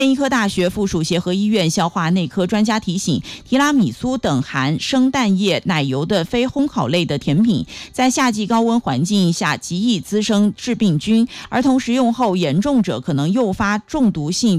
医科大学附属协和医院消化内科专家提醒，提拉米苏等含生蛋液、奶油的非烘烤类的甜品，在夏季高温环境下极易滋生致病菌，儿童食用后严重者可能诱发中毒性